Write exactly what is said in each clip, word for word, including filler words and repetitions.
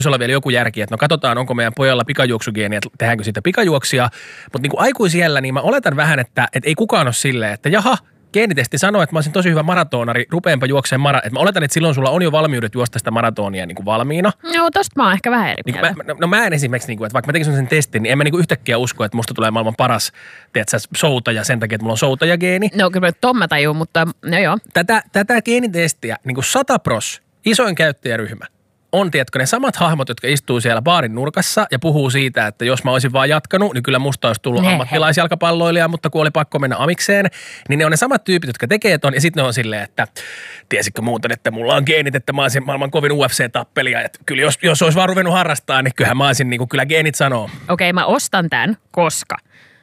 olla vielä joku järki, että no katsotaan, onko meidän pojalla pikajuoksugeeni, että tehdäänkö siitä pikajuoksia. Mutta niin kuin aikuisiellä, niin mä oletan vähän, että, että ei kukaan ole silleen, että jaha, geenitesti sanoo, että mä olisin tosi hyvä maratonari, rupeenpa juokseen mara. Että mä oletan, että silloin sulla on jo valmiudet juosta sitä maratonia niin kuin valmiina. No tosta mä oon ehkä vähän eri niin mä, no mä en esimerkiksi, niin kuin, että vaikka mä tekisin sen testin, niin en mä niin kuin yhtäkkiä usko, että musta tulee maailman paras, tiedätkö, soutaja sen takia, että mulla on soutajageeni. No kyllä ton mä tajun, mutta no joo. Tätä, tätä geenitestiä, niin kuin sata pros, isoin käyttäjäryhmä, on, tiedätkö, ne samat hahmot, jotka istuu siellä baarin nurkassa ja puhuu siitä, että jos mä olisin vaan jatkanut, niin kyllä musta olisi tullut ne. ammattilaisjalkapalloilija, mutta kun oli pakko mennä amikseen, niin ne on ne samat tyypit, jotka tekee ton ja sitten ne on silleen, että tiesitkö muuten, että mulla on geenit, että mä olisin maailman kovin U F C-tappelija, että kyllä jos, jos olisi vaan ruvennut harrastaa, niin kyllähän mä olisin, niin kuin kyllä geenit sanoo. Okei, okay, mä ostan tämän, koska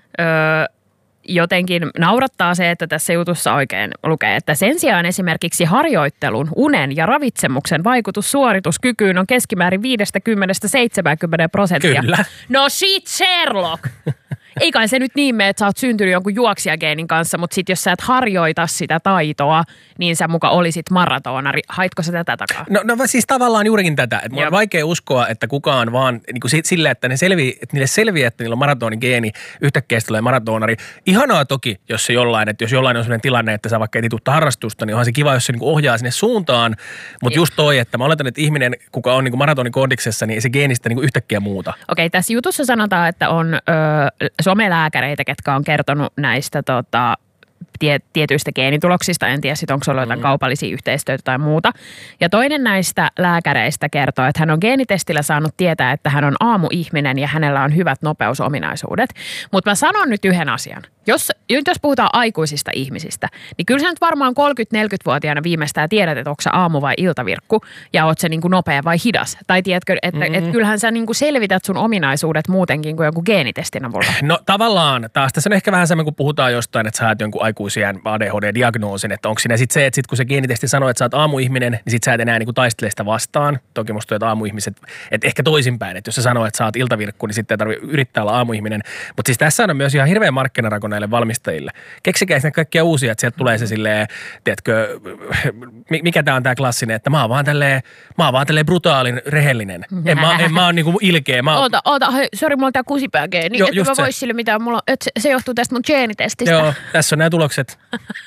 öö, jotenkin naurattaa se, että tässä jutussa oikein lukee, että sen sijaan esimerkiksi harjoittelun, unen ja ravitsemuksen vaikutus suorituskykyyn on keskimäärin viisikymmentä seitsemänkymmentä prosenttia. Kyllä. No shit, Sherlock! Ei kai se nyt niin mene, että sä oot syntynyt jonkun juoksijageenin kanssa, mutta sit jos sä et harjoita sitä taitoa, niin sä muka olisit maratonari. Haitko sä tätä takaa? No, no siis tavallaan juurikin tätä. Että mulla on vaikea uskoa, että kukaan vaan niin kuin sillä, että, ne selvi, että niille selviää, että niillä on maratonigeeni, yhtäkkiä tulee maratonari. Ihanaa toki, jos se jollain, että jos jollain on sellainen tilanne, että sä vaikka etitutta harrastusta, niin onhan se kiva, jos se niin kuin ohjaa sinne suuntaan. Mutta just toi, että mä oletan, että ihminen, kuka on niin kuin maratonikoodiksessa, niin se geenistä niin kuin yhtäkkiä muuta. Okei, tässä jutussa sanotaan, että on ö, somelääkäreitä, ketkä on kertonut näistä tota, tie, tietyistä geenituloksista. En tiedä, sit onko se ollut jotain mm. kaupallisia yhteistyötä tai muuta. Ja toinen näistä lääkäreistä kertoo, että hän on geenitestillä saanut tietää, että hän on aamuihminen ja hänellä on hyvät nopeusominaisuudet. Mutta mä sanon nyt yhden asian. Jos, jos puhutaan aikuisista ihmisistä, niin kyllä sä nyt varmaan kolmekymmentä-neljäkymmentävuotiaana viimeistään tiedät, että onko sä aamu- vai iltavirkku ja oot sä niin kuin nopea vai hidas. Tai tiedätkö, että mm-hmm. et kyllähän sä niin kuin selvität sun ominaisuudet muutenkin kuin jonkun geenitestin avulla. No tavallaan taas tässä on ehkä vähän semmoinen, kun puhutaan jostain, että sä saat jonkun aikuisien A D H D-diagnoosin, että onko siinä sitten se, että sit kun se geenitesti sanoo, että sä oot aamuihminen, niin sit sä et enää niin kuin taistele sitä vastaan. Toki musta että aamuihmiset, että ehkä toisinpäin, että jos sä sanoo, että sä oot iltavirkku, niin sitten ei tarvitse yrittää olla aamuihminen. Mutta siis tässä on myös ihan hirveä markkinarako näille valmistajille. Keksikää sinne kaikkia uusia, että sieltä tulee se silleen, tiedätkö, mikä tää on tää klassinen, että mä oon vaan tälleen, mä oon vaan tälleen brutaalin, rehellinen. En mä, en mä oon niinku ilkeä. Mä oon... Oota, oota, hei, sori, mulla on tää kusipäägeeni, että mä vois sille mitään, mulla, että se, se johtuu tästä mun geenitestistä. Joo, tässä on nämä tulokset.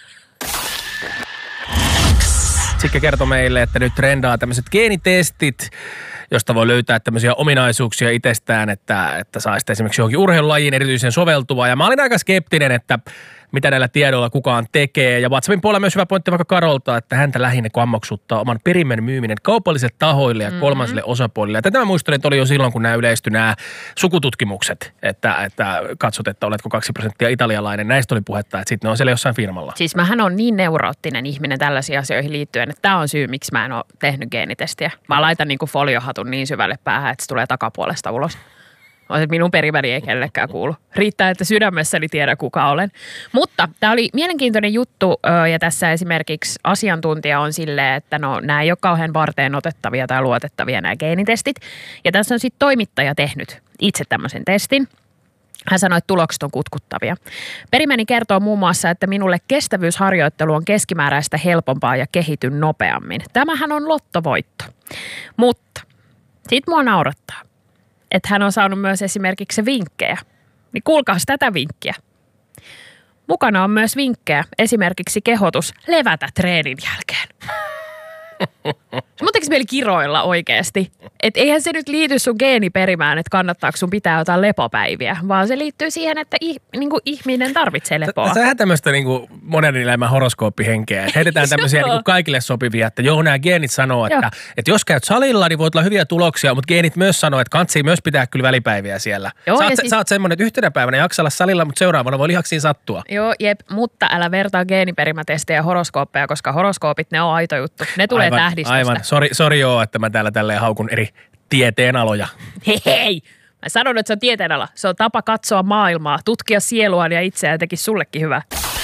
Sikke kertoi meille, että nyt trendaa tämmöiset geenitestit, josta voi löytää tämmöisiä ominaisuuksia itsestään, että, että saa sitten esimerkiksi johonkin urheilulajiin erityisen soveltuvaa. Ja mä olin aika skeptinen, että mitä näillä tiedoilla kukaan tekee. Ja WhatsAppin puolella myös hyvä pointti vaikka Karolta, että häntä lähinnä kammoksuttaa oman perimen myyminen kaupallisille tahoille ja kolmansille mm-hmm. osapuolille. Ja tätä mä muistelin, että oli jo silloin, kun nämä yleistyi nämä sukututkimukset, että, että katsot, että oletko kaksi prosenttia italialainen. Näistä oli puhetta, että sitten ne on siellä jossain firmalla. Siis mähän on niin neuroottinen ihminen tällaisiin asioihin liittyen, että tämä on syy, miksi mä en ole tehnyt geenitestiä. Mä laitan niin kuin foliohatun niin syvälle päähän, että se tulee takapuolesta ulos. Minun perimäni ei kellekään kuulu. Riittää, että sydämessäni tiedä, kuka olen. Mutta tämä oli mielenkiintoinen juttu, ja tässä esimerkiksi asiantuntija on silleen, että no nämä ei ole kauhean varteen otettavia tai luotettavia nämä geenitestit. Ja tässä on sitten toimittaja tehnyt itse tämmöisen testin. Hän sanoi, että tulokset on kutkuttavia. Perimäni kertoo muun muassa, että minulle kestävyysharjoittelu on keskimääräistä helpompaa ja kehityn nopeammin. Tämähän on lottovoitto. Mutta sit mua naurattaa, että hän on saanut myös esimerkiksi vinkkejä. Niin kuulkaas tätä vinkkiä. Mukana on myös vinkkejä, esimerkiksi kehotus levätä treenin jälkeen. Mun tekisi mieli kiroilla oikeasti. Että eihän se nyt liity sun geeniperimään, että kannattaako sun pitää jotain lepopäiviä, vaan se liittyy siihen, että ih, niinku ihminen tarvitsee lepoa. Sähän tämmöistä niinku modernin elämän horoskooppihenkeä. Heitetään tämmöisiä niinku kaikille sopivia, että joo, nämä geenit sanoo, että, että jos käyt salilla, niin voit olla hyviä tuloksia, mutta geenit myös sanoo, että kantsii myös pitää kyllä välipäiviä siellä. Joo, sä, oot, siis... sä oot semmoinen, että yhtenä päivänä jaksa olla salilla, mutta seuraavana voi lihaksiin sattua. Joo, jep, mutta älä vertaa geeniperimätestejä ja horoskooppeja, koska horoskoopit, ne on aito juttu. Ne tulee aivan, tähdistöstä. Aivan, sori, sori joo, että mä täällä tälleen haukun eri tieteenaloja. Hei, hei! Mä sanon, että se on tieteenala. Se on tapa katsoa maailmaa, tutkia sieluaan ja itseään, teki sullekin hyvä.